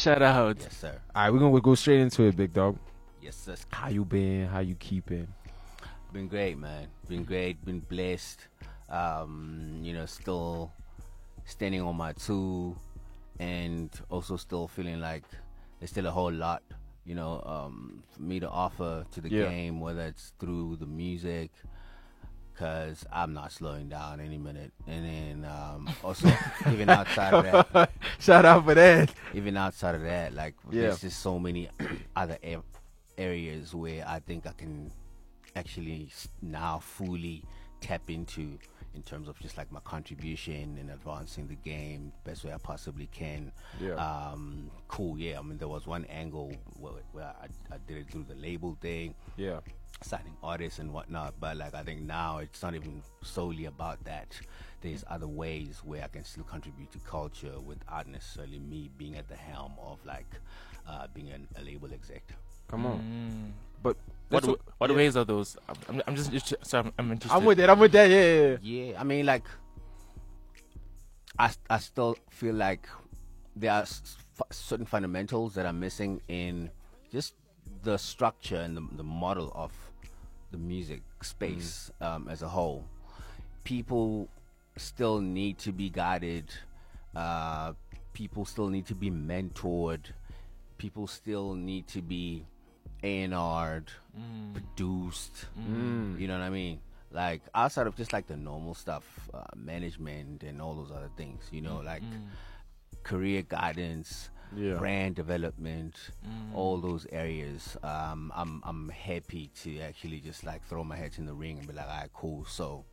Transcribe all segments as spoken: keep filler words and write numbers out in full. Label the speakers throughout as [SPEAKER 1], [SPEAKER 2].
[SPEAKER 1] Shout out.
[SPEAKER 2] Yes, sir.
[SPEAKER 3] All right, we're gonna go straight into it, big dog.
[SPEAKER 2] Yes, sir.
[SPEAKER 3] How you been? How you keeping?
[SPEAKER 2] Been great, man. Been great. Been blessed. Um, you know, still standing on my two, and also still feeling like there's still a whole lot, you know, um, for me to offer to the
[SPEAKER 3] Yeah.
[SPEAKER 2] game, whether it's through the music, because I'm not slowing down any minute. And then um, also, even outside of that,
[SPEAKER 3] Shout out for that.
[SPEAKER 2] even outside of that, like
[SPEAKER 3] Yeah.
[SPEAKER 2] there's just so many other a- areas where I think I can actually s- now fully tap into in terms of just like my contribution in advancing the game best way I possibly can.
[SPEAKER 3] Yeah.
[SPEAKER 2] Um, cool. Yeah. I mean, there was one angle where, where I, I did it through the label thing,
[SPEAKER 3] Yeah.
[SPEAKER 2] signing artists and whatnot, but like I think now it's not even solely about that. There's other ways where I can still contribute to culture without necessarily me being at the helm of like uh, being an, a label exec.
[SPEAKER 3] Come on.
[SPEAKER 1] Mm.
[SPEAKER 3] But
[SPEAKER 1] What
[SPEAKER 3] that's
[SPEAKER 1] w- what
[SPEAKER 3] yeah.
[SPEAKER 1] ways are those? I'm, I'm, I'm just, just sorry, I'm, I'm interested.
[SPEAKER 3] I'm with it. I'm with that. Yeah, yeah, yeah.
[SPEAKER 2] Yeah, I mean, like, I, I still feel like there are s- f- certain fundamentals that are missing in just the structure and the, the model of the music space um, as a whole. People still need to be guided. Uh, people still need to be mentored. People still need to be A and R'd, produced. You know what I mean? Like outside of just like the normal stuff, uh, management and all those other things. You know, like career guidance,
[SPEAKER 3] Yeah.
[SPEAKER 2] brand development, all those areas. Um, I'm I'm happy to actually just like throw my head in the ring and be like, all right, cool. So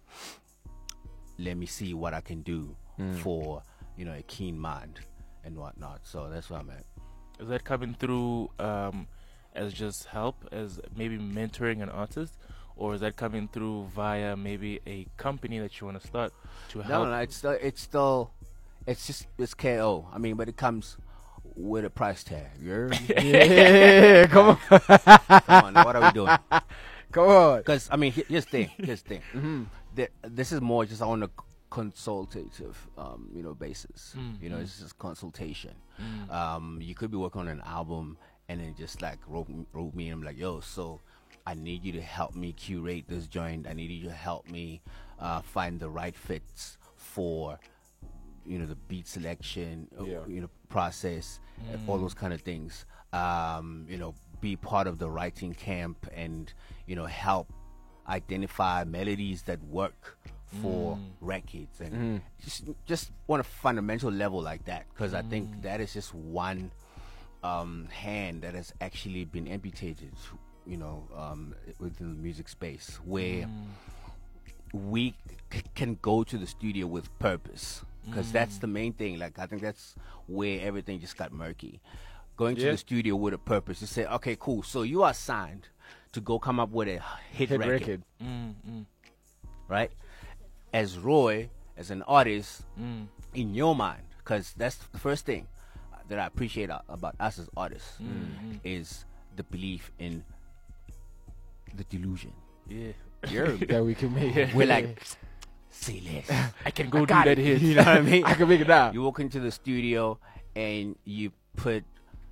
[SPEAKER 2] let me see what I can do for you know a keen mind and whatnot. So that's where I'm at.
[SPEAKER 1] Is that coming through um, as just help, as maybe mentoring an artist, or is that coming through via maybe a company that you want to start to
[SPEAKER 2] No,
[SPEAKER 1] help?
[SPEAKER 2] no, no, it's still, it's still, it's just, it's K O. I mean, but it comes with a price tag. You heard?
[SPEAKER 3] Yeah, come on.
[SPEAKER 2] Come on, now, what are we doing?
[SPEAKER 3] Come on.
[SPEAKER 2] Because, I mean, he- here's the thing, here's the thing. The- this is more just on a consultative, um, you know, basis. You know, it's just consultation. Um, you could be working on an album and then just like wrote, wrote me and I'm like, yo, so I need you to help me curate this joint. I need you to help me uh, find the right fits for you know the beat selection, uh,
[SPEAKER 3] Yeah.
[SPEAKER 2] you know process, uh, all those kind of things. Um, you know, be part of the writing camp and you know help identify melodies that work for records and just just on a fundamental level like that because I think that is just one um, hand that has actually been amputated, you know, um, within the music space where we c- can go to the studio with purpose because that's the main thing. Like I think that's where everything just got murky. Going to
[SPEAKER 3] Yeah.
[SPEAKER 2] the studio with a purpose. You say, okay, cool. So you are signed to go come up with a hit,
[SPEAKER 3] Hit
[SPEAKER 2] record,
[SPEAKER 3] record.
[SPEAKER 1] Mm, mm,
[SPEAKER 2] right? As Roy, as an artist,
[SPEAKER 1] mm,
[SPEAKER 2] in your mind, because that's the first thing that I appreciate a- about us as artists is the belief in the delusion.
[SPEAKER 1] yeah.
[SPEAKER 3] That we can make.
[SPEAKER 2] We're like, say less.
[SPEAKER 1] I can go do
[SPEAKER 3] got
[SPEAKER 1] that
[SPEAKER 3] it.
[SPEAKER 1] hit.
[SPEAKER 2] You know what I mean?
[SPEAKER 3] I can make it now.
[SPEAKER 2] You walk into the studio and you put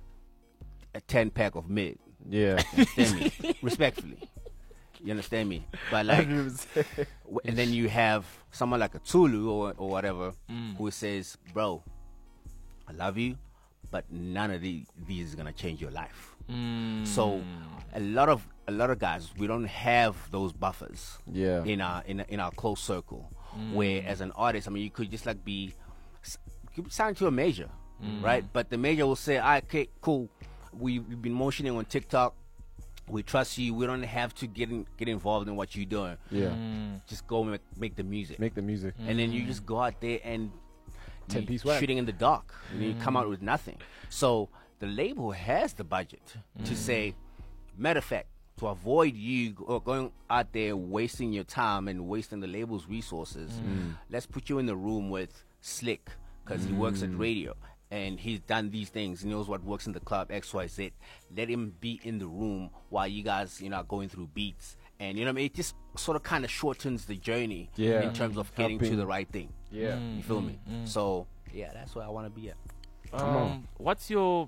[SPEAKER 2] a ten pack of mid.
[SPEAKER 3] Yeah.
[SPEAKER 2] Understand me? Respectfully. You understand me? But like, w- and then you have someone like a Tulu or, or whatever who says, bro, I love you, but none of the, these is gonna change your life.
[SPEAKER 1] Mm,
[SPEAKER 2] So a lot of a lot of guys, we don't have those buffers
[SPEAKER 3] Yeah.
[SPEAKER 2] in our in, in our close circle. Where as an artist, I mean, you could just like be s- you could sign to a major, right? But the major will say, "All right, okay, cool. We, we've been motioning on TikTok. We trust you. We don't have to get in, get involved in what you're doing.
[SPEAKER 3] Yeah.
[SPEAKER 2] Just go make, make the music,
[SPEAKER 3] Make the music.
[SPEAKER 2] and then you just go out there and
[SPEAKER 3] Ten
[SPEAKER 2] you
[SPEAKER 3] piece whack.
[SPEAKER 2] shooting in the dark, and you come out with nothing. So the label has the budget to say, matter of fact, to avoid you go- going out there wasting your time and wasting the label's resources, let's put you in the room with Slick because he works at radio and he's done these things. He knows what works in the club X Y Z. Let him be in the room while you guys, you know, are going through beats. And you know what I mean? It just sort of kind of shortens the journey
[SPEAKER 3] Yeah.
[SPEAKER 2] in terms of getting to
[SPEAKER 3] Helping.
[SPEAKER 2] the right thing.
[SPEAKER 3] Yeah.
[SPEAKER 2] You feel me? So yeah, that's where I want to be at.
[SPEAKER 1] Um, what's your